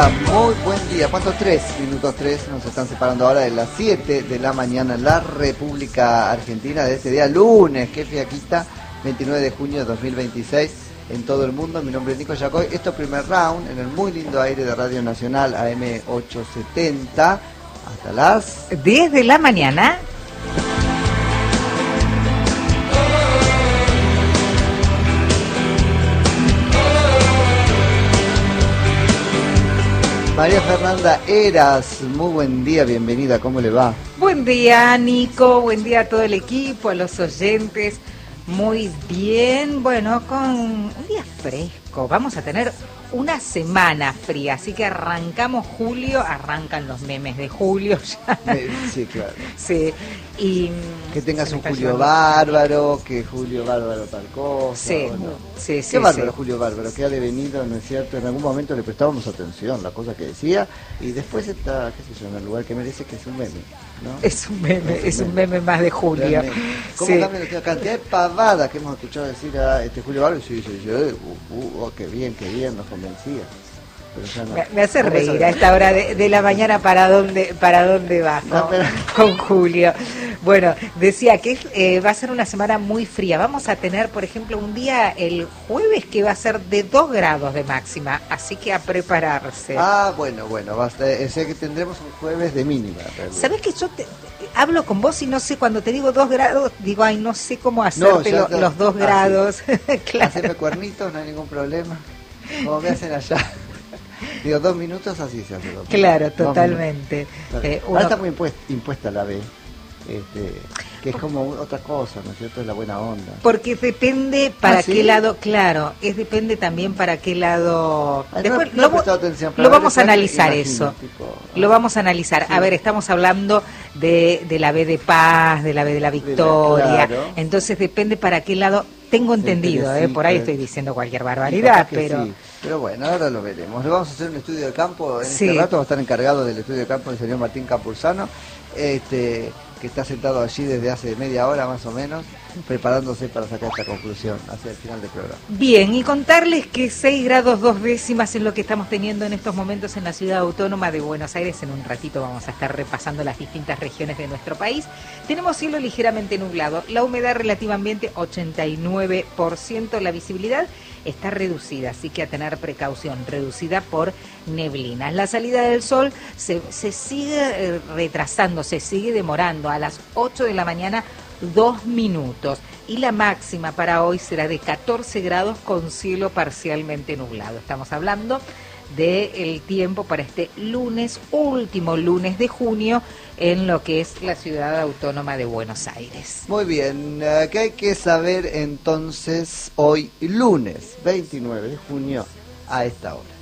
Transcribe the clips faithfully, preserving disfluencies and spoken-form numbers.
día, muy buen día. ¿Cuántos? Tres, minutos tres, nos están separando ahora de las siete de la mañana en la República Argentina de este día lunes, que fiaquita, veintinueve de junio de dos mil veintiséis en todo el mundo. Mi nombre es Nico Yacoy, esto es Primer Round en el muy lindo aire de Radio Nacional A M ochocientos setenta hasta las diez de la mañana. María Fernanda Eras, muy buen día, bienvenida, ¿cómo le va? Buen día, Nico, buen día a todo el equipo, a los oyentes. Muy bien, bueno, con un día fresco, vamos a tener una semana fría, así que arrancamos julio, arrancan los memes de julio ya. Sí, claro. Sí, y... Que tengas un Julio Bárbaro, que Julio Bárbaro tal cosa. Sí, bueno. sí, sí. Qué bárbaro sí. Julio Bárbaro, que ha devenido, ¿no es cierto? En algún momento le prestábamos atención, la cosa que decía, y después está, qué sé yo, en el lugar que merece, que es un meme, ¿no? Es un meme, es un meme, meme más de Julio. Realmente. ¿Cómo Sí. cambia la cantidad de pavadas que hemos escuchado decir a este Julio Bárbaro? Sí, sí, sí, uh, uh, oh, qué bien, qué bien, nos convencía. Pero ya no. Me, me hace reír a esta hora de, de la mañana para dónde para dónde vas, ¿no? No, pero... Con Julio. Bueno, decía que eh, va a ser una semana muy fría. Vamos a tener, por ejemplo, un día el jueves que va a ser de dos grados de máxima, así que a prepararse. Ah, bueno, bueno, basta, o sea que tendremos un jueves de mínima. ¿Sabés que yo te, te, hablo con vos y no sé, cuando te digo dos grados, digo, ay, no sé cómo hacerte no, lo, los dos ah, grados. Sí. Claro. Hacerme cuernitos, no hay ningún problema. Como me hacen allá. Digo, dos minutos así se hace. Dos claro, minutos. totalmente. Eh, uno... Ahora está muy impuesta, impuesta la B, este, que es como otra cosa, ¿no es cierto? Es la buena onda. Porque depende para ¿Ah, sí? qué lado, claro, es depende también para qué lado... Ay, Después no, no lo, atención, lo vamos a analizar imagino, eso. Tipo, lo vamos a analizar. Sí. A ver, estamos hablando de, de la B de paz, de la B de la victoria. Claro. Entonces depende para qué lado... Tengo entendido, eh, por ahí estoy diciendo cualquier barbaridad, pero... Sí. Pero bueno, ahora lo veremos. Le vamos a hacer un estudio de campo. En sí. este rato va a estar encargado del estudio de campo el señor Martín Campuzano, este, que está sentado allí desde hace media hora más o menos, preparándose para sacar esta conclusión hacia el final del programa. Bien, y contarles que seis grados dos décimas es lo que estamos teniendo en estos momentos en la ciudad autónoma de Buenos Aires. En un ratito vamos a estar repasando las distintas regiones de nuestro país. Tenemos cielo ligeramente nublado, la humedad relativa ambiente ochenta y nueve por ciento, la visibilidad está reducida, así que a tener precaución, reducida por neblinas. La salida del sol se, se sigue eh, retrasando, se sigue demorando a las ocho de la mañana, dos minutos. Y la máxima para hoy será de catorce grados con cielo parcialmente nublado. Estamos hablando del tiempo para este lunes, último lunes de junio, en lo que es la ciudad autónoma de Buenos Aires. Muy bien, uh, ¿qué hay que saber entonces hoy lunes veintinueve de junio a esta hora?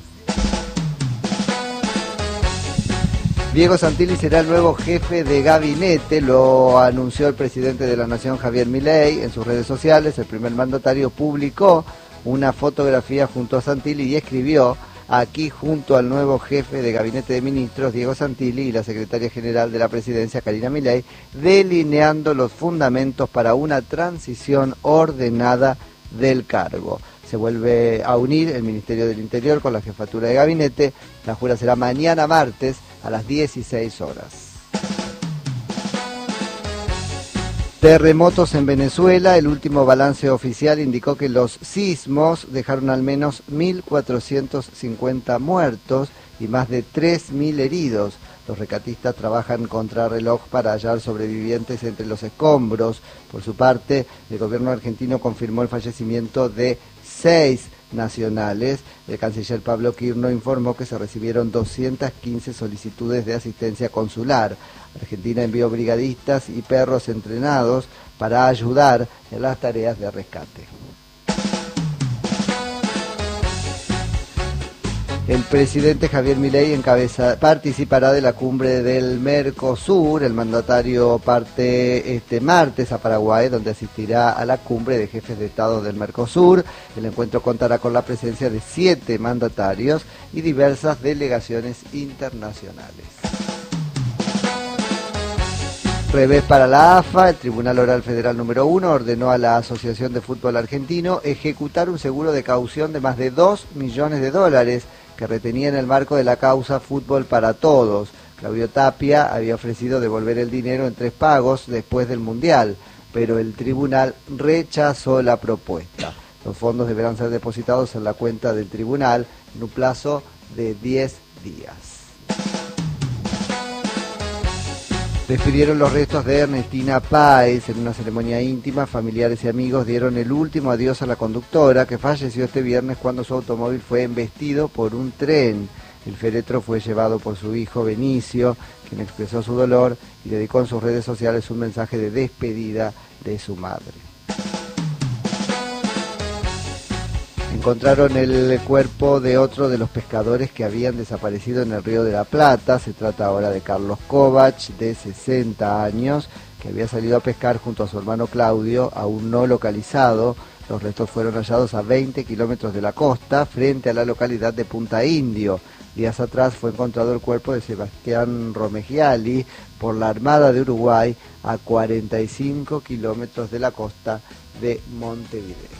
Diego Santilli será el nuevo jefe de gabinete, lo anunció el presidente de la Nación, Javier Milei, en sus redes sociales. El primer mandatario publicó una fotografía junto a Santilli y escribió: aquí junto al nuevo jefe de gabinete de ministros, Diego Santilli, y la secretaria general de la presidencia, Karina Milei, delineando los fundamentos para una transición ordenada del cargo. Se vuelve a unir el Ministerio del Interior con la jefatura de gabinete. La jura será mañana martes a las dieciséis horas. Terremotos en Venezuela. El último balance oficial indicó que los sismos dejaron al menos mil cuatrocientos cincuenta muertos y más de tres mil heridos. Los rescatistas trabajan contra reloj para hallar sobrevivientes entre los escombros. Por su parte, el gobierno argentino confirmó el fallecimiento de seis nacionales. El canciller Pablo Quirno informó que se recibieron doscientas quince solicitudes de asistencia consular. Argentina envió brigadistas y perros entrenados para ayudar en las tareas de rescate. El presidente Javier Milei encabeza, participará de la cumbre del Mercosur. El mandatario parte este martes a Paraguay, donde asistirá a la cumbre de jefes de Estado del Mercosur. El encuentro contará con la presencia de siete mandatarios y diversas delegaciones internacionales. Revés para la A F A, el Tribunal Oral Federal número uno ordenó a la Asociación de Fútbol Argentino ejecutar un seguro de caución de más de dos millones de dólares que retenía en el marco de la causa Fútbol para Todos. Claudio Tapia había ofrecido devolver el dinero en tres pagos después del Mundial, pero el tribunal rechazó la propuesta. Los fondos deberán ser depositados en la cuenta del tribunal en un plazo de diez días. Despidieron los restos de Ernestina Páez en una ceremonia íntima. Familiares y amigos dieron el último adiós a la conductora, que falleció este viernes cuando su automóvil fue embestido por un tren. El féretro fue llevado por su hijo Benicio, quien expresó su dolor y dedicó en sus redes sociales un mensaje de despedida de su madre. Encontraron el cuerpo de otro de los pescadores que habían desaparecido en el Río de la Plata. Se trata ahora de Carlos Kovac, de sesenta años, que había salido a pescar junto a su hermano Claudio, aún no localizado. Los restos fueron hallados a veinte kilómetros de la costa, frente a la localidad de Punta Indio. Días atrás fue encontrado el cuerpo de Sebastián Romegiali por la Armada de Uruguay a cuarenta y cinco kilómetros de la costa de Montevideo.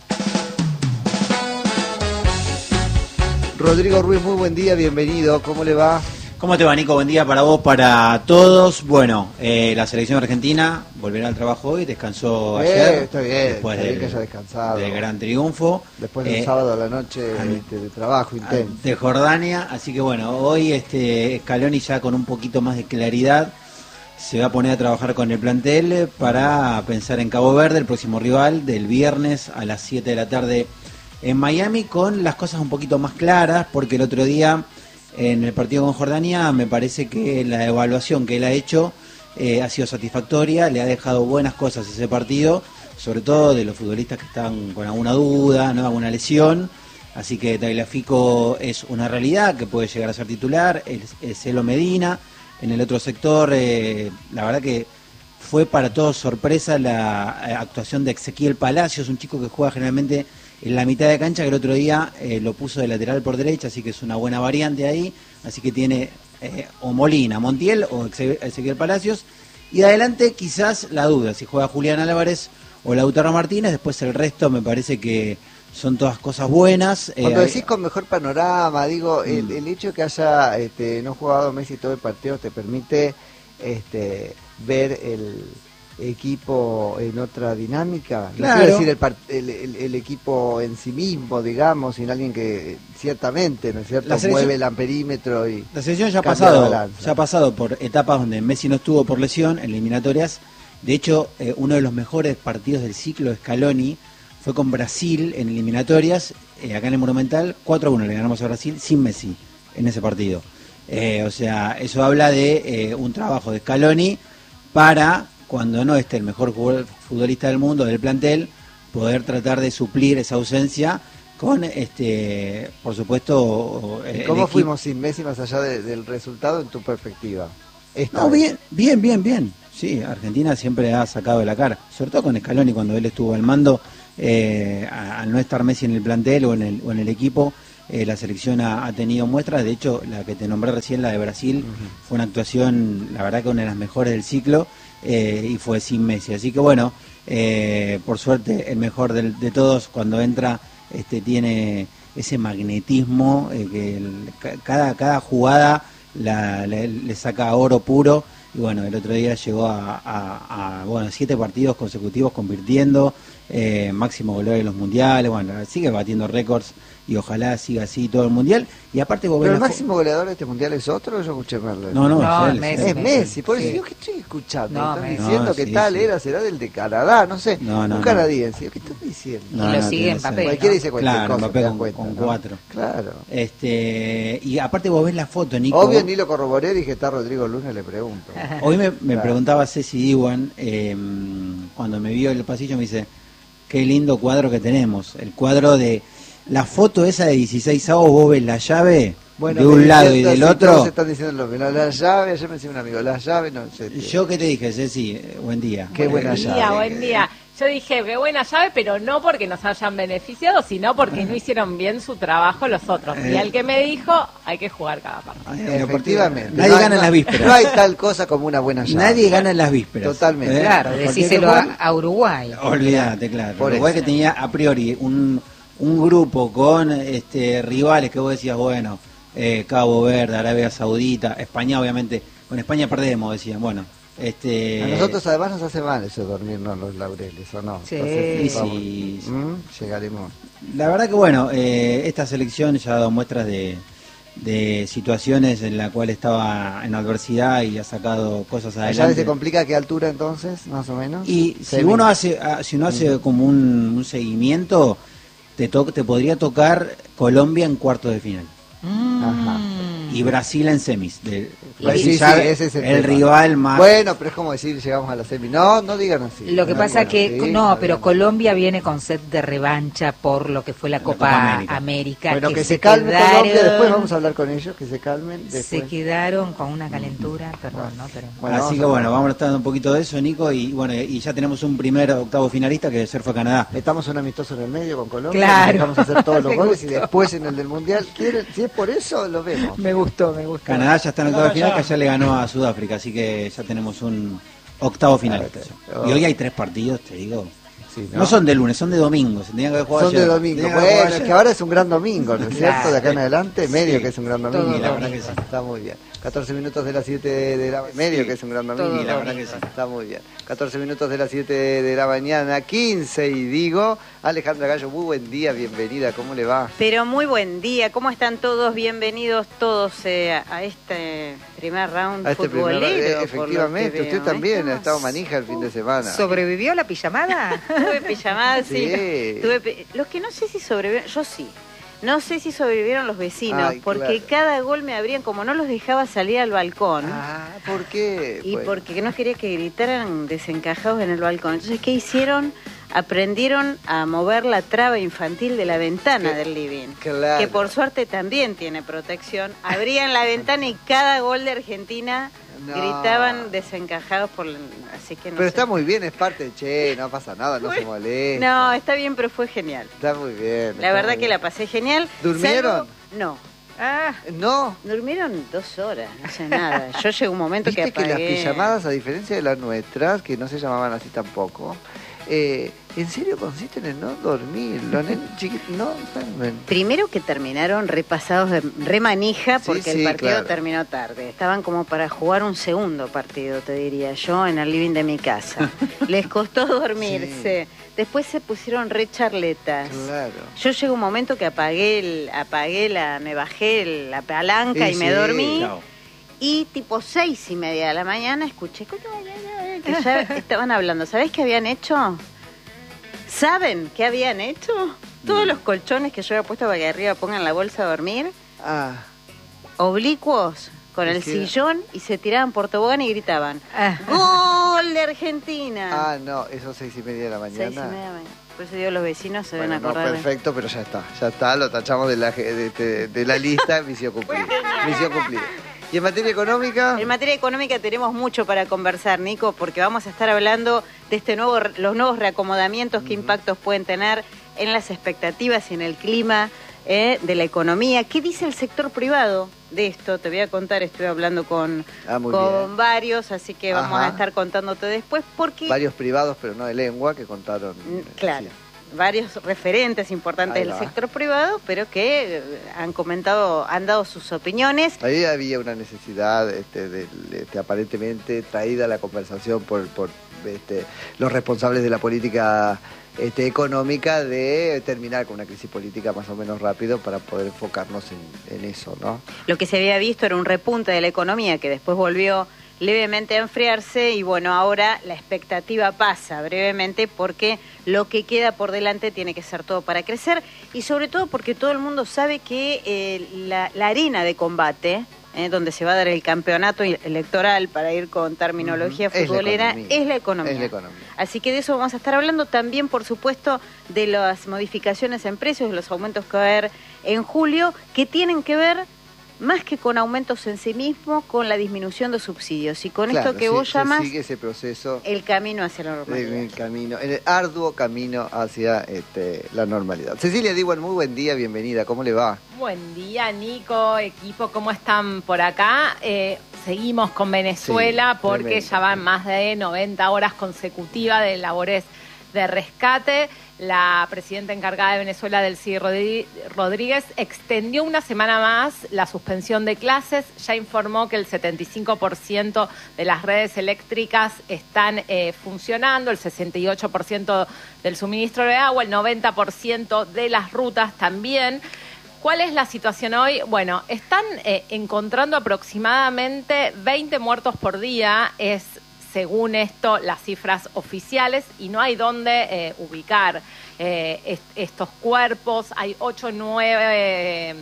Rodrigo Ruiz, muy buen día, bienvenido, ¿cómo le va? ¿Cómo te va, Nico? Buen día para vos, para todos. Bueno, eh, la selección argentina volverá al trabajo hoy, descansó eh, ayer. Está bien, después está bien del, que haya descansado. del gran triunfo. Después del eh, sábado a la noche este, de trabajo intenso. De Jordania, así que bueno, hoy este Scaloni ya con un poquito más de claridad se va a poner a trabajar con el plantel para pensar en Cabo Verde, el próximo rival, del viernes a las siete de la tarde en Miami, con las cosas un poquito más claras, porque el otro día en el partido con Jordania me parece que la evaluación que él ha hecho eh, ha sido satisfactoria, le ha dejado buenas cosas ese partido, sobre todo de los futbolistas que están con alguna duda, ¿no? Alguna lesión, así que Tagliafico es una realidad que puede llegar a ser titular, es, es Celo Medina. En el otro sector, eh, la verdad que fue para todos sorpresa la eh, actuación de Ezequiel Palacios, un chico que juega generalmente en la mitad de cancha, que el otro día eh, lo puso de lateral por derecha, así que es una buena variante ahí, así que tiene eh, o Molina, Montiel o Ezequiel Palacios, y de adelante quizás la duda, si juega Julián Álvarez o Lautaro Martínez, después el resto me parece que son todas cosas buenas. Cuando eh, decís con mejor panorama, digo, el, mm. el hecho de que haya este, no jugado Messi todo el partido te permite este, ver el equipo en otra dinámica, claro. No quiero decir el, part, el, el, el equipo en sí mismo, digamos, sino alguien que ciertamente, ¿no es cierto?, mueve el amperímetro y la selección ya ha pasado, ya ha pasado por etapas donde Messi no estuvo por lesión, en eliminatorias. De hecho, eh, uno de los mejores partidos del ciclo de Scaloni fue con Brasil en eliminatorias, eh, acá en el Monumental, cuatro a uno le ganamos a Brasil sin Messi en ese partido. Eh, o sea, eso habla de eh, un trabajo de Scaloni para, cuando no esté el mejor futbolista del mundo, del plantel, poder tratar de suplir esa ausencia con, este, por supuesto... ¿Y cómo fuimos sin Messi más allá de, del resultado en tu perspectiva? No, bien, bien, bien, bien. Sí, Argentina siempre ha sacado de la cara, sobre todo con Scaloni cuando él estuvo al mando, eh, al no estar Messi en el plantel o en el, o en el equipo, eh, la selección ha, ha tenido muestras. De hecho, la que te nombré recién, la de Brasil, uh-huh. fue una actuación, la verdad que una de las mejores del ciclo, eh, y fue sin Messi. Así que bueno, eh, por suerte el mejor de, de todos cuando entra este tiene ese magnetismo, eh, que el, cada, cada jugada la, le, le saca oro puro. Y bueno, el otro día llegó a, a, a bueno, siete partidos consecutivos convirtiendo, eh, máximo goleador de los mundiales, bueno, sigue batiendo récords y ojalá siga así todo el mundial. Y aparte vos ¿Pero ves el máximo goleador de este mundial es otro o yo escuché Merle? No, no, no es, es Messi. Es Messi, por eso Sí. yo que estoy escuchando, No, están Messi. diciendo No, que sí, tal sí. era, será del de Canadá, no sé, No, no, un no. canadiense, ¿qué estás diciendo? Y lo sigue Mbappé, Cualquiera ¿no? dice cualquier Claro, cosa, Mbappé te das con, cuenta, con ¿no? cuatro. Claro. Este, y aparte vos ves la foto, Nico. Obvio ni lo corroboré, dije está Rodrigo Lunes, le pregunto. Hoy me, me Claro. preguntaba Ceci Diwan, eh, cuando me vio en el pasillo, me dice, qué lindo cuadro que tenemos. El cuadro de la foto esa de dieciséis avos, vos ves la llave Bueno, de un me lado y diciendo del así, otro. todos están diciendo lo mismo, la llave, ayer me decía un amigo, la llave, no sé. Yo qué te dije, Ceci, buen día. Qué buena Buen llave. día, buen día. yo dije, qué buena llave, pero no porque nos hayan beneficiado, sino porque no hicieron bien su trabajo los otros. Y al que me dijo, hay que jugar cada partido. Efectivamente. Nadie no hay, gana en las vísperas. No hay tal cosa como una buena llave. Nadie gana en las vísperas. Totalmente. ¿Eh? Claro, decíselo a, a Uruguay. Olvídate, claro. Por Uruguay eso. que tenía a priori un, un grupo con este rivales que vos decías, bueno, eh, Cabo Verde, Arabia Saudita, España, obviamente, con España perdemos, decían, bueno. Este... A nosotros además nos hace mal eso dormirnos los laureles, ¿o no? Sí. Entonces, vamos, Sí, sí. ¿Mm? Llegaremos. La verdad que bueno, eh, esta selección ya ha dado muestras de, de situaciones en la cual estaba en adversidad y ha sacado cosas ¿Ya adelante. se complica a qué altura entonces, más o menos? Y si Semi. uno hace, ah, si uno hace como un, un seguimiento, te to te podría tocar Colombia en cuartos de final Ajá. y Brasil en semis. De, Pues y sí, ya sí, ese es el, el tema. rival más. Bueno, pero es como decir, llegamos a la semi. No, no digan así. Lo que No, pasa bueno, que, sí, no, está pero bien. Colombia viene con sed de revancha por lo que fue la Copa, Copa América. América. Bueno, que, que se calme Colombia, quedaron- después vamos a hablar con ellos, que se calmen. Se Después. quedaron con una calentura, perdón, ¿no? Pero... Bueno, Así vamos que a bueno, hablar. vamos a estar un poquito de eso, Nico, y bueno, y ya tenemos un primer octavo finalista que ayer fue Canadá. Metamos un amistoso en el medio con Colombia, Claro. vamos a hacer todos los Me goles y gustó. después en el del Mundial, ¿quieren? Si es por eso, lo vemos. Me gustó, me gustó. Canadá ya está en el octavo Canadá final, ya. que ayer le ganó a Sudáfrica, así que ya tenemos un octavo finalista. Ah, ok. Y hoy hay tres partidos, te digo. Sí, No son de lunes, son de domingo. Se tenían que haber jugado Son de ayer. domingo. Tenían que haber jugado Bueno, es ayer. que ahora es un gran domingo, ¿no es cierto? Claro. De acá en adelante, medio Sí. que es un gran Todo domingo. Y la verdad que sí. Está muy bien. catorce minutos de las siete de la medio Sí. que es un gran domingo. Todo Y la verdad que sí. Está muy bien. catorce minutos de las siete de la mañana, quince y digo, Alejandra Gallo, muy buen día, bienvenida, ¿cómo le va? Pero muy buen día, ¿cómo están todos? Bienvenidos todos eh, a este primer round A este primer- futbolero. eh, por lo que efectivamente, veo, usted ¿eh? también ha Estamos- estado manija el fin de semana. ¿Sobrevivió la pijamada? Tuve pijamada, sí. Sí. Tuve pi- Los que no sé si sobrevivieron, yo sí. No sé si sobrevivieron los vecinos, Ay, porque claro. cada gol me abrían, como no los dejaba salir al balcón. Ah, ¿por qué? Y Bueno. porque no quería que gritaran desencajados en el balcón. Entonces, ¿qué hicieron? Aprendieron a mover la traba infantil de la ventana Que- del living. claro. Que por suerte también tiene protección. Abrían la ventana y cada gol de Argentina No. gritaban desencajados por la... Así que no Pero sé. está muy bien, es parte de che, no pasa nada, no se molesta. No, está bien, pero fue genial. Está muy bien. La está verdad muy que bien. la pasé genial. ¿Durmieron? Salvo- No. Ah, No. Durmieron dos horas, no sé nada. Yo llegué a un momento que Viste que apagué... las pijamadas, a diferencia de las nuestras, que no se llamaban así tampoco, eh, en serio consisten en no dormir. Los nenes chiquitos no duermen. Primero que terminaron repasados de remanija Sí, porque sí, el partido claro. terminó tarde. Estaban como para jugar un segundo partido, te diría yo, en el living de mi casa. Les costó dormirse. Después se pusieron re charletas. Claro. Yo llegué a un momento que apagué, el, apagué la, me bajé el- la palanca Sí, y me sí. dormí. Chao. Y tipo seis y media de la mañana escuché que ya estaban hablando. ¿Sabés qué habían hecho? ¿Saben qué habían hecho? Todos los colchones que yo había puesto para que arriba pongan la bolsa a dormir, Ah, oblicuos, con el Es que- sillón, y se tiraban por tobogán y gritaban ah. ¡Gol de Argentina! ah, no, eso seis y media de la Seis y media mañana. de la mañana. Por eso digo, los vecinos se Bueno, deben no, acordar de... perfecto, pero ya está, ya está, lo tachamos de la, de, de- de la lista, misión cumplida. Misión cumplida. ¿Y en materia económica? En materia económica tenemos mucho para conversar, Nico, porque vamos a estar hablando de este nuevo, los nuevos reacomodamientos, qué impactos pueden tener en las expectativas y en el clima eh, de la economía. ¿Qué dice el sector privado de esto? Te voy a contar, estuve hablando con, Ah, muy con bien. varios, así que vamos Ajá. a estar contándote después, porque... Varios privados, pero no de lengua, que contaron. Mm, eh, Claro. sí. Varios referentes importantes Ahí del va. sector privado, pero que eh, han comentado, han dado sus opiniones. Ahí había una necesidad, este, de- de- este, aparentemente traída a la conversación por, por este, los responsables de la política este, económica, de terminar con una crisis política más o menos rápido para poder enfocarnos en, en eso, ¿no? Lo que se había visto era un repunte de la economía que después volvió levemente a enfriarse y bueno, ahora la expectativa pasa brevemente porque lo que queda por delante tiene que ser todo para crecer y sobre todo porque todo el mundo sabe que eh, la, la arena de combate, eh, donde se va a dar el campeonato electoral, para ir con terminología Ujú. Es la futbolera, economía. es la economía. Es la economía. Así que de eso vamos a estar hablando también, por supuesto, de las modificaciones en precios, de los aumentos que va a haber en julio, que tienen que ver más que con aumentos en sí mismo, con la disminución de subsidios. Y con Claro, esto que sí, vos se llamas sigue ese proceso el camino hacia la normalidad. en el camino, en el arduo camino hacia este, la normalidad. Cecilia Diwan, muy buen día, bienvenida, ¿cómo le va? Buen día, Nico, equipo, ¿cómo están por acá? Eh, seguimos con Venezuela Sí, porque tremendo. ya van más de noventa horas consecutivas de labores de rescate. La presidenta encargada de Venezuela, Delcy Rodríguez, extendió una semana más la suspensión de clases. Ya informó que el setenta y cinco por ciento de las redes eléctricas están eh, funcionando, el sesenta y ocho por ciento del suministro de agua, el noventa por ciento de las rutas también. ¿Cuál es la situación hoy? Bueno, están eh, encontrando aproximadamente veinte muertos por día, es según esto las cifras oficiales, y no hay dónde eh, ubicar eh, est estos cuerpos. Hay ocho o nueve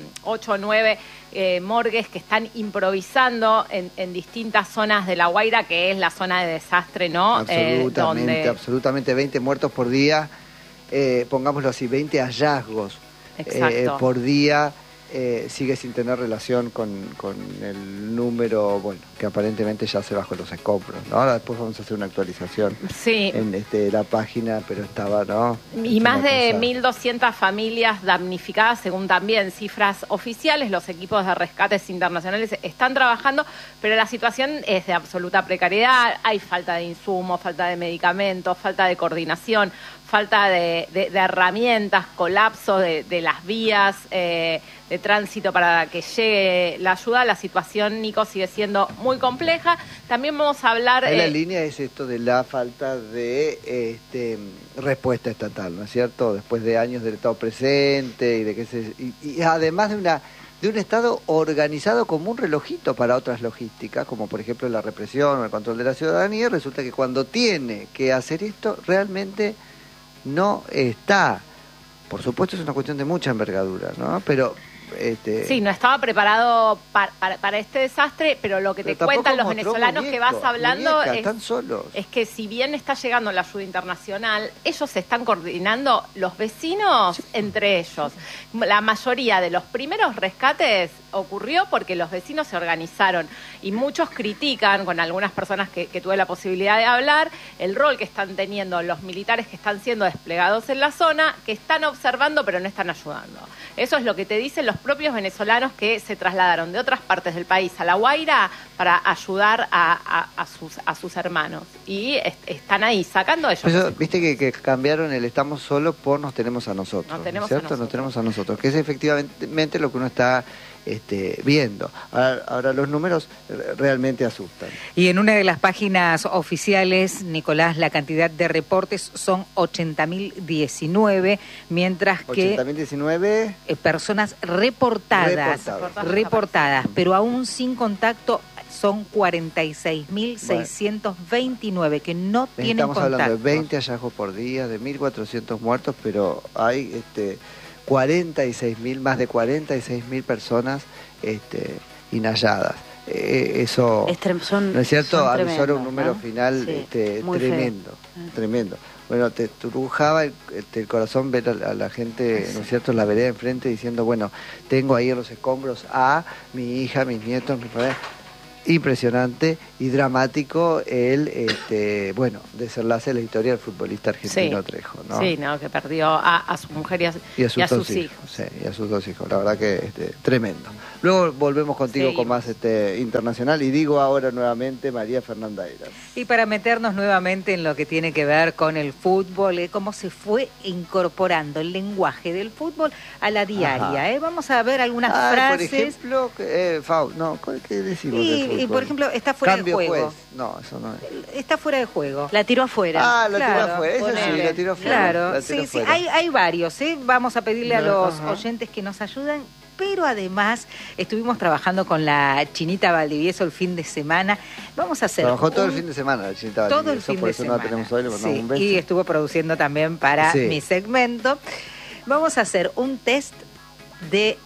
eh, morgues que están improvisando en, en distintas zonas de La Guaira, que es la zona de desastre, ¿no? Absolutamente, Eh, donde... absolutamente, veinte muertos por día, eh, pongámoslo así, veinte hallazgos eh, por día. Eh, sigue sin tener relación con, con el número, bueno, que aparentemente ya se bajó los escombros, ¿no? Ahora después vamos a hacer una actualización sí. en este, la página, pero estaba, ¿no? Y más de mil doscientas familias damnificadas, según también cifras oficiales. Los equipos de rescates internacionales están trabajando, pero la situación es de absoluta precariedad. Hay falta de insumos, falta de medicamentos, falta de coordinación, falta de, de, de herramientas, colapso de, de las vías eh, de tránsito para que llegue la ayuda. La situación, Nico, sigue siendo muy compleja. También vamos a hablar... Ahí la eh, línea es esto de la falta de este, respuesta estatal, ¿no es cierto? Después de años del Estado presente y de que se, y, y además de una de un Estado organizado como un relojito para otras logísticas, como por ejemplo la represión o el control de la ciudadanía, resulta que cuando tiene que hacer esto realmente no está. Por supuesto es una cuestión de mucha envergadura, ¿no? Pero este... sí, no estaba preparado para, para, para este desastre, pero lo que pero te cuentan los mostró venezolanos muñeco, que vas hablando muñeca, es, están solos. es que si bien está llegando la ayuda internacional, ellos se están coordinando, los vecinos, sí, entre ellos. La mayoría de los primeros rescates ocurrió porque los vecinos se organizaron, y muchos critican, con algunas personas que, que tuve la posibilidad de hablar, el rol que están teniendo los militares que están siendo desplegados en la zona, que están observando pero no están ayudando. Eso es lo que te dicen los propios venezolanos que se trasladaron de otras partes del país a La Guaira para ayudar a, a, a, sus, a sus hermanos. Y est están ahí, sacando ellos. Eso, viste que, que cambiaron el estamos solos por nos tenemos a nosotros, nos tenemos ¿cierto? a nosotros. Nos tenemos a nosotros, que es efectivamente lo que uno está este, viendo. Ahora, ahora los números realmente asustan. Y en una de las páginas oficiales, Nicolás, la cantidad de reportes son ochenta mil diecinueve, mientras que... ochenta mil diecinueve... Eh, personas reportadas, reportadas, reportadas, pero aún sin contacto son cuarenta y seis mil seiscientos veintinueve que no tienen Estamos contacto. hablando de veinte hallazgos por día, de mil cuatrocientos muertos, pero hay este, cuarenta y seis mil, más de cuarenta y seis mil personas este, inhalladas. Eh, eso, es son, ¿no es cierto? Son Avisar tremendos, un número ¿no? final Sí, este, muy tremendo, feo. tremendo. Bueno, te trujaba el, este, el corazón ver a, a la gente, ¿no es cierto?, en la vereda enfrente diciendo, bueno, tengo ahí en los escombros a mi hija, mis nietos, mi familia. Impresionante y dramático el, este, bueno, desenlace de la historia del futbolista argentino sí, Trejo, ¿no? Sí, no, que perdió a, a su mujer y a, y a sus, y a dos sus hijos. hijos. Sí, y a sus dos hijos, la verdad que este, tremendo. Luego volvemos contigo Seguimos. con más este, internacional y digo ahora nuevamente María Fernanda Eras. Y para meternos nuevamente en lo que tiene que ver con el fútbol, eh, cómo se fue incorporando el lenguaje del fútbol a la diaria. Eh. Vamos a ver algunas ah, frases. Por ejemplo, eh, Fau, no, ¿qué decimos y, del fútbol? y por ejemplo, está fuera Cambio de juego. Juez. No, eso no es. Está fuera de juego. La tiró afuera. Ah, la Claro, tiró afuera, eso sí, ponele. la tiró afuera. Claro, la tiró sí, sí, afuera. hay, hay varios, ¿eh? Vamos a pedirle a No, los ajá. oyentes que nos ayuden, pero además estuvimos trabajando con la Chinita Valdivieso el fin de semana. Vamos a hacer Trabajó todo un- el fin de semana la Chinita todo el Valdivieso, fin por de eso semana. no la tenemos hoy, le mandamos Sí, un beso. y estuvo produciendo también para Sí. mi segmento. Vamos a hacer un test de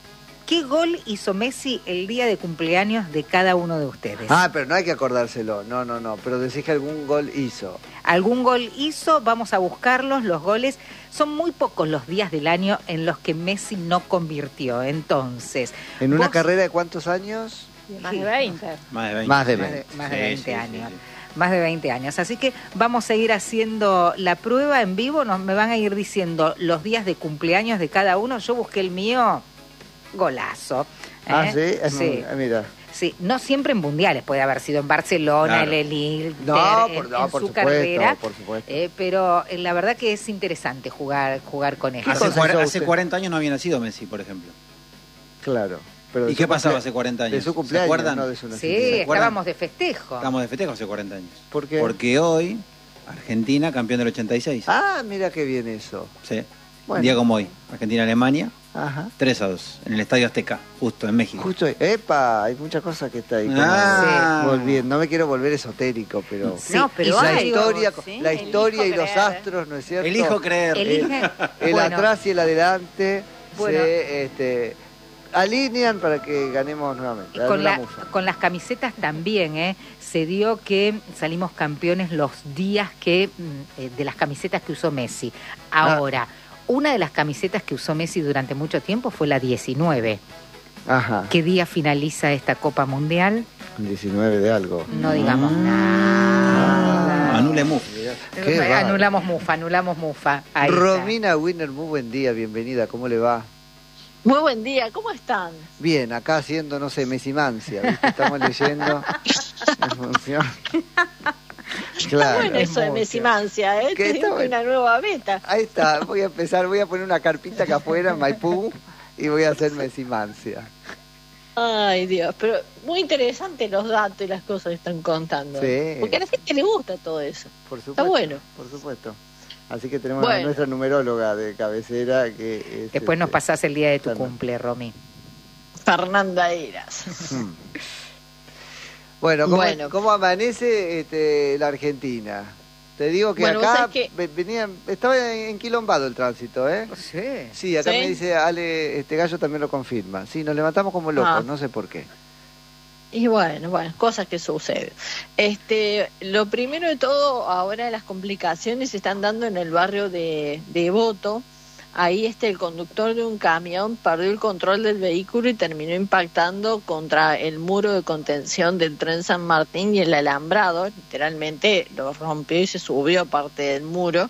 ¿Qué gol hizo Messi el día de cumpleaños de cada uno de ustedes? Ah, pero no hay que acordárselo. No, no, no. Pero decís que algún gol hizo. ¿Algún gol hizo? Vamos a buscarlos. Los goles son muy pocos los días del año en los que Messi no convirtió. Entonces, ¿en una vos... carrera de cuántos años? Más de veinte. Más de veinte. Más de Más veinte. de, más de Sí, veinte sí, sí, años. sí. Más de veinte años. Así que vamos a ir haciendo la prueba en vivo. Nos, me van a ir diciendo los días de cumpleaños de cada uno. Yo busqué el mío, golazo. Ah, ¿eh? ¿sí? Sí. Ah, mira. Sí, no siempre en mundiales, puede haber sido en Barcelona, Claro. el Lille, No, en, por, no, en por su supuesto, carrera. por supuesto. Eh, pero eh, la verdad que es interesante jugar jugar con esto. Hace, cosa cuar- hizo hace usted? cuarenta años no había nacido Messi, por ejemplo. Claro. Pero de ¿Y qué su pasaba cumplea- hace cuarenta años? De su ¿Se cumpleaños, acuerdan? no de su Sí, nacimiento. ¿Se acuerdan? estábamos de festejo. Estamos de festejo hace cuarenta años. ¿Por qué? Porque hoy, Argentina, campeón del ochenta y seis. Ah, mira qué bien eso. Sí. Bueno. Un día como hoy. Argentina-Alemania, Ajá. tres a dos. En el Estadio Azteca, justo en México. Justo, ahí. Epa, hay muchas cosas que está ahí. como Ah. volviendo. No me quiero volver esotérico, pero... Sí, No, pero y la hay, historia, ¿sí? la Elijo historia y los creer. astros, ¿no es cierto? Elijo creer. Elige, El bueno, atrás y el adelante Bueno. se este, alinean para que ganemos nuevamente. con, Una la- mufa. con las camisetas también, ¿eh? Se dio que salimos campeones los días que mm, eh, de las camisetas que usó Messi. Ahora, una de las camisetas que usó Messi durante mucho tiempo fue la diecinueve. Ajá, ¿Qué día finaliza esta Copa Mundial? diecinueve de algo. No digamos Ah. nada. Anule Muf. Qué bárbaro. Anulamos Mufa, anulamos Mufa. Ahí está. Romina Winner, muy buen día, bienvenida, ¿cómo le va? Muy buen día, ¿cómo están? Bien, acá haciendo, no sé, Mesimancia, ¿viste? Estamos leyendo en función. Está bueno eso de mucho. mesimancia, ¿eh? ¿Qué Te está digo que bueno? una nueva beta. Ahí está, voy a empezar, voy a poner una carpita acá afuera en Maipú y voy a hacer Mesimancia. Ay, Dios, pero muy interesante los datos y las cosas que están contando. Sí. Porque a la gente le gusta todo eso. Por supuesto. bueno. Por supuesto. Así que tenemos a Bueno. nuestra numeróloga de cabecera que es, Después nos este, pasás el día de tu Fernanda. cumple, Romy. Fernanda Eras. hmm. Bueno, ¿cómo, Bueno. cómo amanece este, la Argentina? Te digo que Bueno, vos acá sabés que- ve- venía, estaba enquilombado el tránsito, ¿eh? Sí. Sí, acá ¿Sí? me dice Ale, este Gallo también lo confirma. Sí, nos levantamos como locos, Ah. no sé por qué. Y bueno, bueno, cosas que suceden. Este, lo primero de todo, ahora las complicaciones se están dando en el barrio de Devoto. Ahí este, el conductor de un camión perdió el control del vehículo y terminó impactando contra el muro de contención del tren San Martín y el alambrado. Literalmente lo rompió y se subió parte del muro.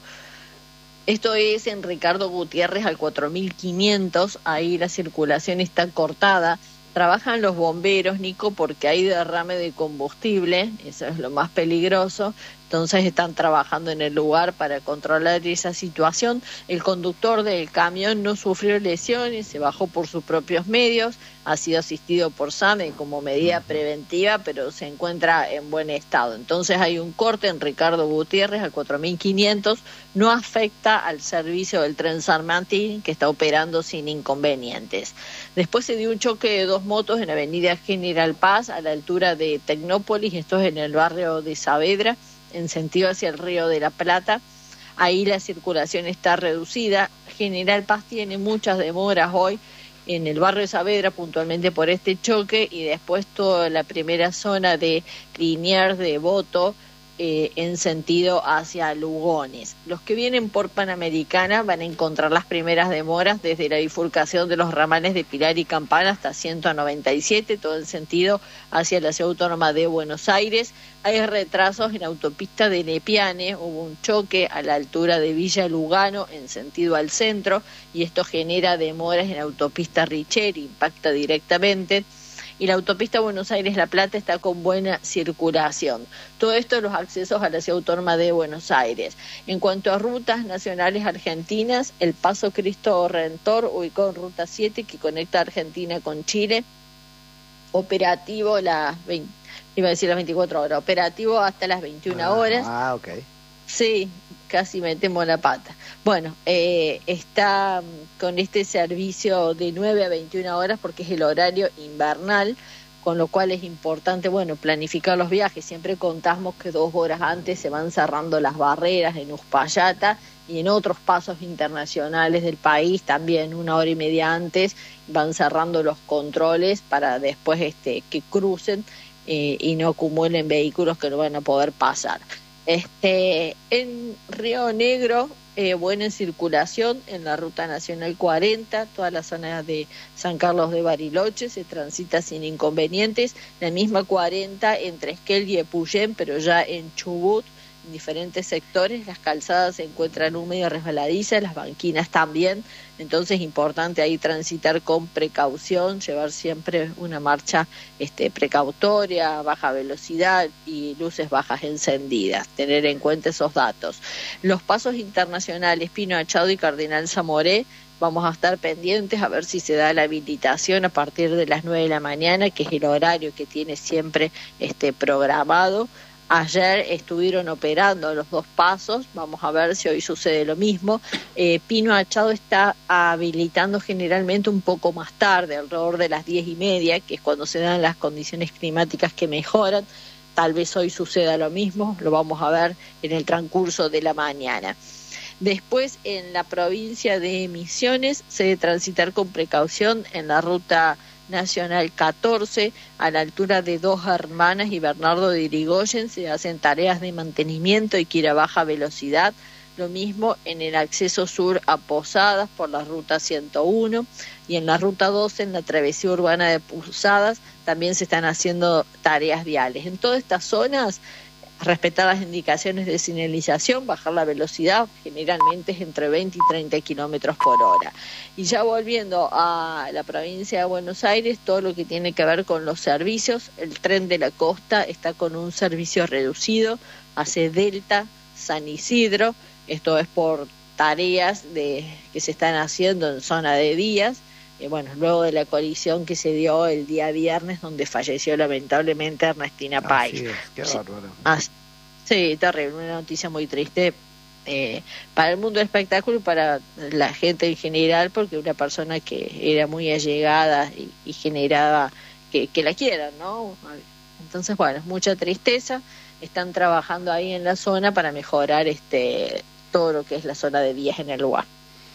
Esto es en Ricardo Gutiérrez al cuatro mil quinientos. Ahí la circulación está cortada. Trabajan los bomberos, Nico, porque hay derrame de combustible, eso es lo más peligroso. Entonces están trabajando en el lugar para controlar esa situación. El conductor del camión no sufrió lesiones, se bajó por sus propios medios, ha sido asistido por SAME como medida preventiva, pero se encuentra en buen estado. Entonces hay un corte en Ricardo Gutiérrez al cuatro mil quinientos, no afecta al servicio del tren San Martín, que está operando sin inconvenientes. Después se dio un choque de dos motos en Avenida General Paz, a la altura de Tecnópolis, esto es en el barrio de Saavedra, en sentido hacia el Río de la Plata. Ahí la circulación está reducida. General Paz tiene muchas demoras hoy en el barrio de Saavedra, puntualmente por este choque, y después toda la primera zona de Liniers, de Devoto, eh, en sentido hacia Lugones. Los que vienen por Panamericana van a encontrar las primeras demoras desde la bifurcación de los ramales de Pilar y Campana hasta ciento noventa y siete, todo el sentido hacia la Ciudad Autónoma de Buenos Aires. Hay retrasos en autopista de Nepiane, hubo un choque a la altura de Villa Lugano en sentido al centro y esto genera demoras en autopista Richeri, impacta directamente. Y la autopista Buenos Aires-La Plata está con buena circulación. Todo esto los accesos a la Ciudad Autónoma de Buenos Aires. En cuanto a rutas nacionales argentinas, el Paso Cristo Redentor, ubicado en Ruta siete, que conecta Argentina con Chile, operativo las veinte, iba a decir las veinticuatro horas, operativo hasta las veintiuna horas. Ah, ok. Sí, casi metemos la pata. Bueno, eh, está mm, con este servicio de nueve a veintiuna horas porque es el horario invernal, con lo cual es importante, bueno, planificar los viajes. Siempre contamos que dos horas antes se van cerrando las barreras en Uspallata y en otros pasos internacionales del país también una hora y media antes van cerrando los controles para después este que crucen eh, y no acumulen vehículos que no van a poder pasar. Este en Río Negro, eh, buena circulación en la Ruta Nacional cuarenta, toda la zona de San Carlos de Bariloche se transita sin inconvenientes, la misma cuarenta entre Esquel y Epuyén, pero ya en Chubut, en diferentes sectores, las calzadas se encuentran húmedas y resbaladizas, las banquinas también, entonces es importante ahí transitar con precaución, llevar siempre una marcha este, precautoria, baja velocidad y luces bajas encendidas, tener en cuenta esos datos. Los pasos internacionales Pino Achado y Cardenal Zamoré, vamos a estar pendientes a ver si se da la habilitación a partir de las nueve de la mañana, que es el horario que tiene siempre este programado. Ayer estuvieron operando los dos pasos, vamos a ver si hoy sucede lo mismo. Eh, Pino Achado está habilitando generalmente un poco más tarde, alrededor de las diez y media, que es cuando se dan las condiciones climáticas que mejoran. Tal vez hoy suceda lo mismo, lo vamos a ver en el transcurso de la mañana. Después, en la provincia de Misiones, se debe transitar con precaución en la ruta Nacional catorce, a la altura de Dos Hermanas y Bernardo de Irigoyen, se hacen tareas de mantenimiento y que ir a baja velocidad. Lo mismo en el acceso sur a Posadas por la ruta ciento uno y en la ruta doce, en la travesía urbana de Posadas, también se están haciendo tareas viales. En todas estas zonas, respetar las indicaciones de señalización, bajar la velocidad, generalmente es entre veinte y treinta kilómetros por hora. Y ya volviendo a la provincia de Buenos Aires, todo lo que tiene que ver con los servicios, el tren de la costa está con un servicio reducido, hace Delta, San Isidro, esto es por tareas de que se están haciendo en zona de días, y bueno, luego de la colisión que se dio el día viernes, donde falleció lamentablemente Ernestina Pais. Así es, qué sí. bárbaro. Ah, sí, terrible, una noticia muy triste eh, para el mundo del espectáculo y para la gente en general, porque una persona que era muy allegada y, y generaba que, que la quieran, ¿no? Entonces, bueno, mucha tristeza. Están trabajando ahí en la zona para mejorar este todo lo que es la zona de vías en el lugar.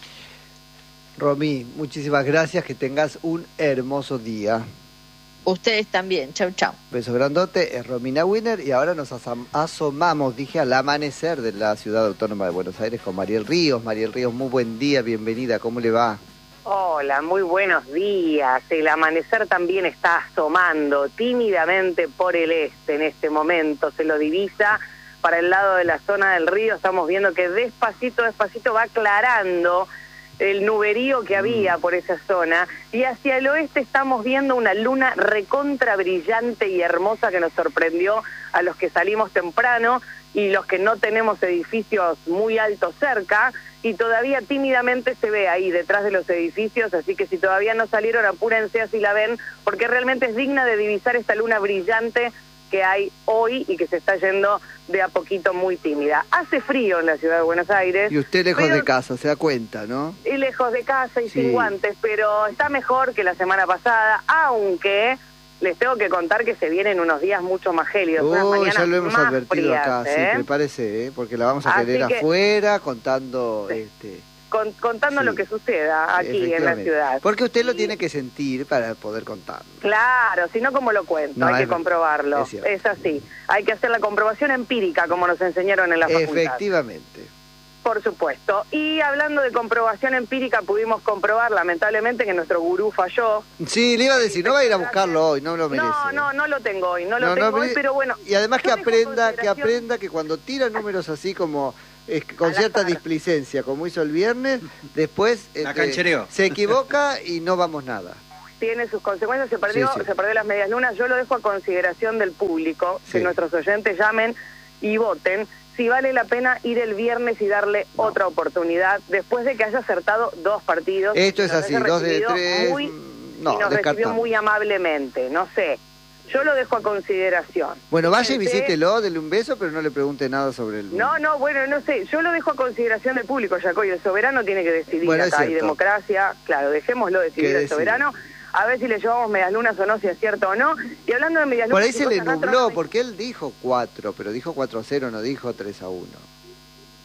Romy, muchísimas gracias, que tengas un hermoso día. Ustedes también, chau chau. Beso grandote, es Romina Winner y ahora nos asam- asomamos, dije, al amanecer de la Ciudad Autónoma de Buenos Aires con Mariel Ríos. Mariel Ríos, muy buen día, bienvenida, ¿cómo le va? Hola, muy buenos días. El amanecer también está asomando tímidamente por el este en este momento, se lo divisa para el lado de la zona del río, estamos viendo que despacito, despacito va aclarando el nuberío que había por esa zona, y hacia el oeste estamos viendo una luna recontra brillante y hermosa que nos sorprendió a los que salimos temprano y los que no tenemos edificios muy altos cerca, y todavía tímidamente se ve ahí detrás de los edificios, así que si todavía no salieron, apúrense así la ven, porque realmente es digna de divisar esta luna brillante que hay hoy y que se está yendo de a poquito muy tímida. Hace frío en la ciudad de Buenos Aires. Y usted lejos pero, de casa, se da cuenta, ¿no? Y lejos de casa y sí. sin guantes, pero está mejor que la semana pasada, aunque les tengo que contar que se vienen unos días mucho más gélidos. Uy, unas mañanas ya lo hemos más advertido frías, acá, ¿eh? sí, prepárese, ¿eh? Porque la vamos a Así tener que, afuera contando... Sí. este Con, contando sí, lo que suceda aquí en la ciudad. Porque usted lo y, tiene que sentir para poder contarlo. Claro, si no, ¿cómo lo cuento? No, hay que es, comprobarlo. Es, es así. Hay que hacer la comprobación empírica, como nos enseñaron en la facultad. Efectivamente. Por supuesto. Y hablando de comprobación empírica, pudimos comprobar, lamentablemente, que nuestro gurú falló. Sí, le iba a decir, no va a ir a buscarlo hoy, no lo merece. No, no, no lo tengo hoy, no lo no, tengo no, hoy, pero bueno. Y además que aprenda, que consideración... aprenda que cuando tira números así como... Es que con cierta displicencia, como hizo el viernes, después La este, canchereó. se equivoca y no vamos nada. Tiene sus consecuencias, se perdió, Sí, sí. se perdió las medias lunas. Yo lo dejo a consideración del público, Sí. que nuestros oyentes llamen y voten si vale la pena ir el viernes y darle No. otra oportunidad después de que haya acertado dos partidos. Esto es Nos así, haya dos de recibido tres, muy- no, y nos recibió descartamos. muy amablemente, no sé. Yo lo dejo a consideración. Bueno, vaya y Fíjense- visítelo, dele un beso, pero no le pregunte nada sobre el... No, no, bueno, no sé, yo lo dejo a consideración del público, Yacoy, el soberano tiene que decidir Bueno, es acá, hay cierto. democracia, claro, dejémoslo decidir Que el decida. soberano, a ver si le llevamos medias lunas o no, si es cierto o no, y hablando de medias lunas... Por ahí se le chicos, acá nubló, atrás- porque él dijo cuatro, pero dijo cuatro a cero, no dijo tres a uno.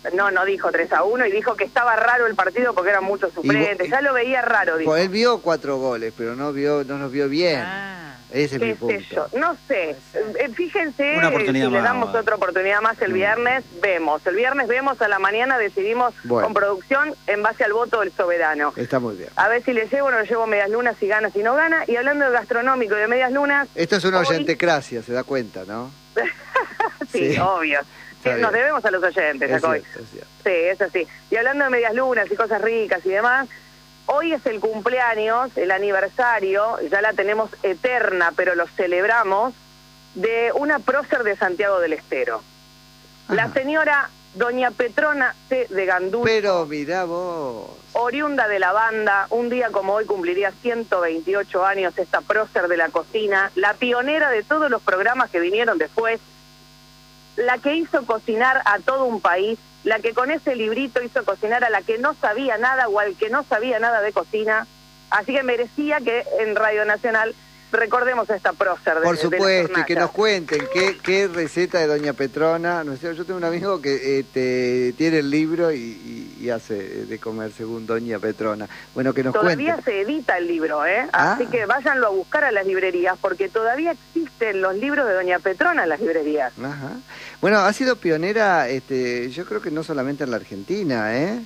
No, no dijo tres a uno y dijo que estaba raro el partido porque eran muchos suplentes. Y, ya lo veía raro, dijo. Pues él vio cuatro goles, pero no vio, no los vio bien. Ah. Ese es mi ¿Qué punto. sé yo? No sé. Eh, Fíjense, Una eh, oportunidad si le más, damos bueno. otra oportunidad más el viernes, vemos. El viernes vemos, a la mañana decidimos Bueno. con producción en base al voto del soberano. Está muy bien. A ver si le llevo o no le llevo medias lunas, si gana, si no gana. Y hablando de gastronómico y de medias lunas... Esto es una hoy- oyentecracia, se da cuenta, ¿no? sí, Sí. obvio. Sí, Está nos bien. debemos a los oyentes, Es Jacoby. cierto, es cierto. Sí, es así. Y hablando de medias lunas y cosas ricas y demás, hoy es el cumpleaños, el aniversario, ya la tenemos eterna, pero lo celebramos, de una prócer de Santiago del Estero. La Ajá. señora doña Petrona C. de Gandul, Pero mirá vos. oriunda de la banda, un día como hoy cumpliría ciento veintiocho años esta prócer de la cocina, la pionera de todos los programas que vinieron después, la que hizo cocinar a todo un país, la que con ese librito hizo cocinar a la que no sabía nada o al que no sabía nada de cocina. Así que merecía que en Radio Nacional recordemos a esta prócer de Por de supuesto, las y que hornallas. nos cuenten qué, qué receta de Doña Petrona. No sé, yo tengo un amigo que este, tiene el libro y, y- y hace de comer según Doña Petrona. Bueno, que nos Todavía cuenten. se edita el libro, ¿eh? Ah. Así que váyanlo a buscar a las librerías, porque todavía existen los libros de Doña Petrona en las librerías. Ajá. Bueno, ha sido pionera, este, yo creo que no solamente en la Argentina, ¿eh?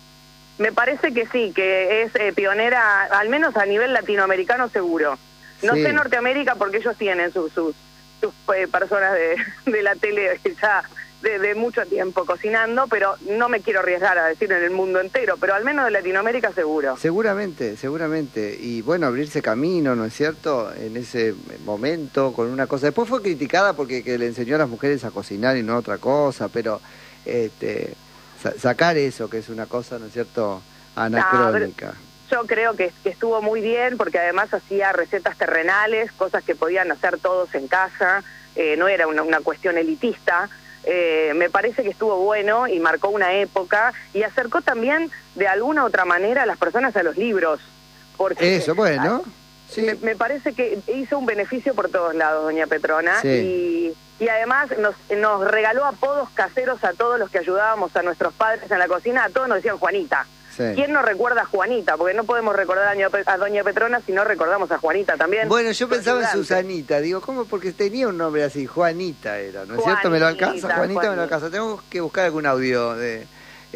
Me parece que sí, que es eh, pionera, al menos a nivel latinoamericano seguro. No Sí. sé Norteamérica porque ellos tienen sus sus, sus eh, personas de, de la tele ya de, de mucho tiempo cocinando, pero no me quiero arriesgar a decir en el mundo entero, pero al menos de Latinoamérica seguro. Seguramente, seguramente. Y bueno, abrirse camino, ¿no es cierto? En ese momento, con una cosa. Después fue criticada porque que le enseñó a las mujeres a cocinar y no a otra cosa, pero este, sa- sacar eso, que es una cosa, ¿no es cierto?, anacrónica. Yo creo que, que estuvo muy bien porque además hacía recetas terrenales, cosas que podían hacer todos en casa, eh, no era una, una cuestión elitista. Eh, me parece que estuvo bueno y marcó una época y acercó también de alguna u otra manera a las personas a los libros. Porque Eso, bueno. Sí. me, me parece que hizo un beneficio por todos lados, doña Petrona, Sí. y, y además nos, nos regaló apodos caseros a todos los que ayudábamos a nuestros padres en la cocina, a todos nos decían Juanita. Sí. ¿Quién no recuerda a Juanita? Porque no podemos recordar a doña, Pe- a doña Petrona si no recordamos a Juanita también. Bueno, yo su pensaba en ayudante. Susanita, digo, ¿cómo? Porque tenía un nombre así, Juanita era, ¿no es Juanita, cierto? ¿Me lo alcanza? Juanita, me Juanita. lo alcanza. Tenemos que buscar algún audio de,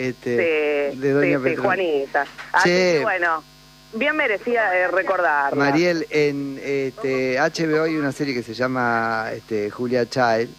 este, Sí, de Doña sí, sí, Petrona. Juanita. Así Che. que bueno, bien merecía eh, recordarla. Mariel, en este, H B O hay una serie que se llama este, Julia Child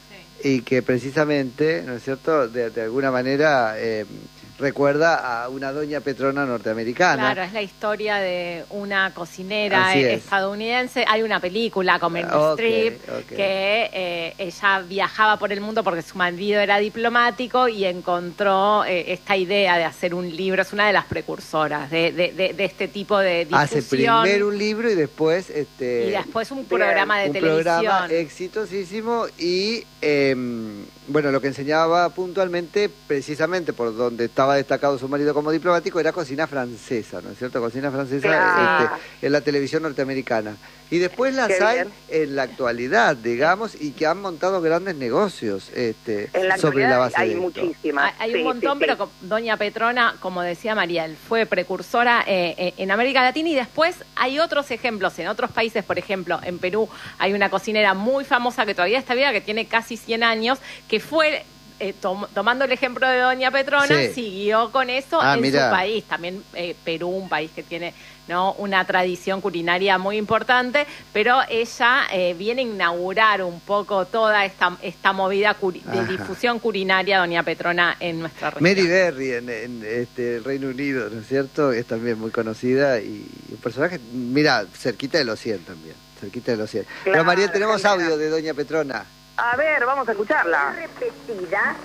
y que precisamente, ¿no es cierto?, de, de alguna manera eh, recuerda a una Doña Petrona norteamericana. Claro, es la historia de una cocinera Así eh, es. estadounidense. Hay una película con Meryl Ok, Streep ok. que eh, ella viajaba por el mundo porque su marido era diplomático y encontró eh, esta idea de hacer un libro. Es una de las precursoras de, de, de, de este tipo de Hace difusión. primero un libro y después este Y después un programa de un televisión. programa exitosísimo y eh, bueno, lo que enseñaba puntualmente, precisamente por donde estaba destacado su marido como diplomático, era cocina francesa, ¿no es cierto? Cocina francesa Claro. este, en la televisión norteamericana. Y después las Qué hay bien. en la actualidad, digamos, y que han montado grandes negocios este, En la sobre la actualidad base hay de esto. muchísimas. Hay, hay Sí, un montón, sí, pero sí. con- doña Petrona, como decía Mariel, fue precursora eh, eh, en América Latina y después hay otros ejemplos en otros países. Por ejemplo, en Perú hay una cocinera muy famosa que todavía está viva, que tiene casi cien años, que fue... eh, tom- tomando el ejemplo de doña Petrona, Sí. siguió con eso Ah, en mirá. su país. También eh, Perú, un país que tiene no una tradición culinaria muy importante, pero ella eh, viene a inaugurar un poco toda esta, esta movida curi- de Ajá. difusión culinaria, doña Petrona, en nuestra región. Mary Berry en, en, este, el Reino Unido, ¿no es cierto? Es también muy conocida y un personaje, mira, cerquita de los cien también, cerquita de los cien. Pero Claro, María, tenemos genial. audio de Doña Petrona. A ver, vamos a escucharla. repetida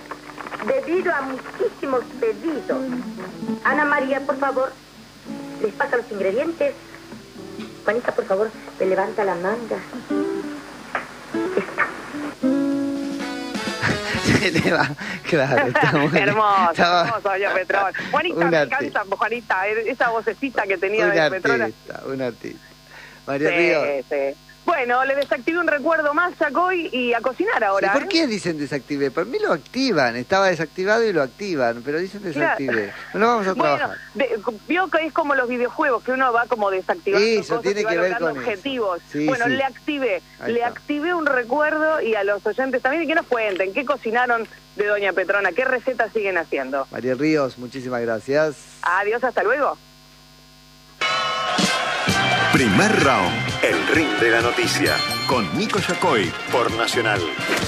debido a muchísimos pedidos. Ana María, por favor, les pasa los ingredientes. Juanita, por favor, le levanta la manga. Se le va, claro, está muy Hermoso, estaba- hermoso, doña Petrona. Juanita, un me artista. encanta, Juanita, esa vocecita que tenía un doña Petrona. artista, un artista. María Sí, Río, sí. Bueno, le desactivé un recuerdo más, sacó y, y a cocinar ahora. ¿Sí? ¿Por ¿eh? qué dicen desactivé? Para mí lo activan, estaba desactivado y lo activan, pero dicen desactivé. Claro. No lo vamos a Bueno, trabajar. de, vio que es como los videojuegos, que uno va como desactivando Eso, cosas tiene y va que ver logrando con objetivos. eso. Sí, bueno, sí. le activé, Ahí le está. activé un recuerdo y a los oyentes también, y que nos cuenten, ¿qué cocinaron de Doña Petrona? ¿Qué recetas siguen haciendo? María Ríos, muchísimas gracias. Adiós, hasta luego. Primer round, el ring de la noticia, con Nico Yacoy por Nacional.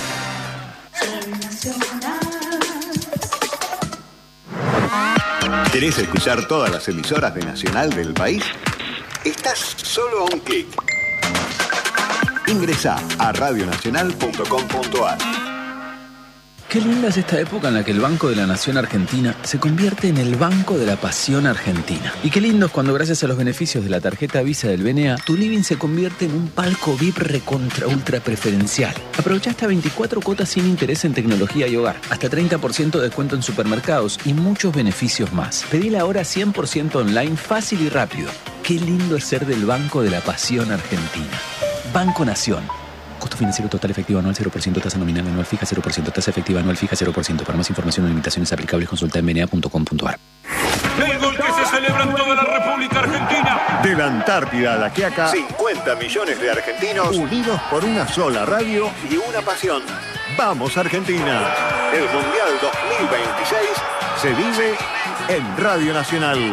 ¿Querés escuchar todas las emisoras de Nacional del país? Estás solo a un clic. Ingresá a radio nacional punto com punto a r. Qué linda es esta época en la que el Banco de la Nación Argentina se convierte en el Banco de la Pasión Argentina. Y qué lindo es cuando, gracias a los beneficios de la tarjeta Visa del B N A, tu living se convierte en un palco V I P recontra ultra preferencial. Aprovecha hasta veinticuatro cuotas sin interés en tecnología y hogar, hasta treinta por ciento de descuento en supermercados y muchos beneficios más. Pedila ahora cien por ciento online, fácil y rápido. Qué lindo es ser del Banco de la Pasión Argentina. Banco Nación. Costo financiero total efectivo anual cero por ciento, tasa nominal anual fija cero por ciento, tasa efectiva anual fija cero por ciento. Para más información o limitaciones aplicables, consulta en b n a punto com punto a r. El gol que se celebra en toda la República Argentina. De la Antártida a la Quiaca, cincuenta millones de argentinos unidos por una sola radio y una pasión. ¡Vamos, Argentina! El Mundial dos mil veintiséis se vive en Radio Nacional.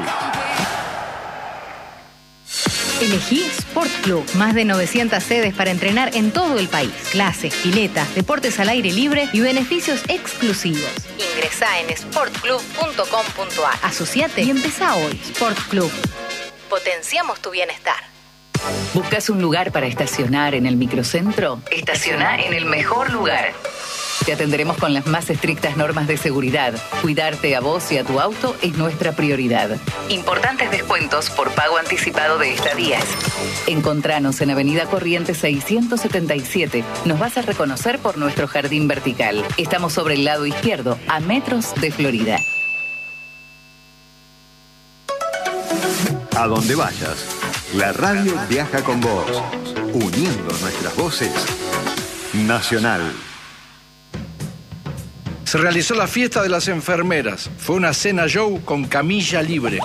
Elegí Sport Club. Más de novecientas sedes para entrenar en todo el país. Clases, piletas, deportes al aire libre y beneficios exclusivos. Ingresá en sport club punto com punto a r. Asociate y empezá hoy. Sport Club. Potenciamos tu bienestar. ¿Buscas un lugar para estacionar en el microcentro? Estaciona en el mejor lugar. Te atenderemos con las más estrictas normas de seguridad. Cuidarte a vos y a tu auto es nuestra prioridad. Importantes descuentos por pago anticipado de estadías. Encontranos en Avenida Corrientes seiscientos setenta y siete. Nos vas a reconocer por nuestro jardín vertical. Estamos sobre el lado izquierdo, a metros de Florida. A donde vayas, la radio viaja con vos, uniendo nuestras voces. Nacional. Se realizó la fiesta de las enfermeras. Fue una cena show con camilla libre.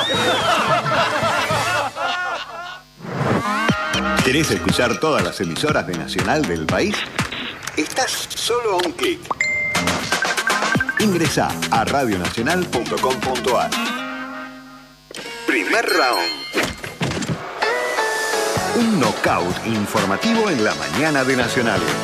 ¿Querés escuchar todas las emisoras de Nacional del país? Estás solo a un clic. Ingresá a radio nacional punto com punto a r. Primer round. Un knockout informativo en la mañana de Nacional.